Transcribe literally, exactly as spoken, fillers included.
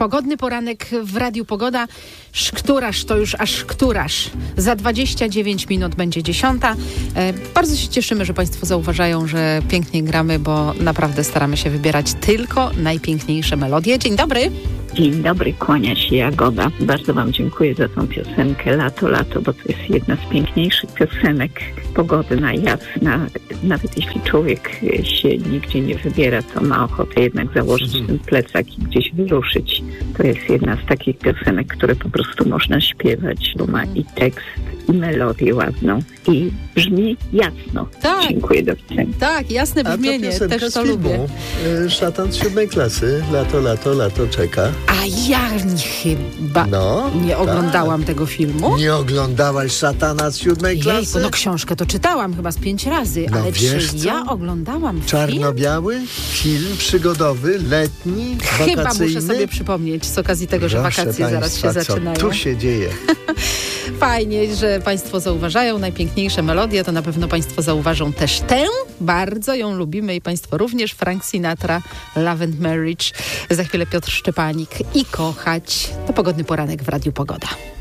Pogodny poranek w Radiu Pogoda. Któraż to już aż któraż. Za dwadzieścia dziewięć minut będzie dziesiąta. E, bardzo się cieszymy, że Państwo zauważają, że pięknie gramy, bo naprawdę staramy się wybierać tylko najpiękniejsze melodie. Dzień dobry. Dzień dobry, kłania się Jagoda. Bardzo Wam dziękuję za tą piosenkę Lato, Lato, bo to jest jedna z piękniejszych piosenek. Pogodna, jasna. Nawet jeśli człowiek się nigdzie nie wybiera, to ma ochotę jednak założyć ten plecak i gdzieś wyruszyć. To jest jedna z takich piosenek, które po prostu można śpiewać, bo ma i tekst, i melodię ładną, i brzmi jasno. Tak. Dziękuję, do widzenia. Tak, jasne brzmienie, A to też z to filmu, lubię. y, Szatan z siódmej klasy. Lato, lato, lato czeka. A ja chyba No, nie oglądałam tak. tego filmu. Nie oglądałaś Szatana z siódmej Jejku, klasy? no książkę to czytałam chyba z pięć razy, No ale wiesz czy co? ja oglądałam film? Czarno-biały, film przygodowy, letni, Chyba wakacyjny. muszę sobie przypomnieć z okazji tego, że Proszę wakacje zaraz państwa, się zaczynają. Co tu się dzieje? Fajnie, że Państwo zauważają najpiękniejsze melodie, to na pewno Państwo zauważą też tę. Bardzo ją lubimy i Państwo również. Frank Sinatra, Love and Marriage. Za chwilę Piotr Szczepanik i Kochać. To Pogodny poranek w Radiu Pogoda.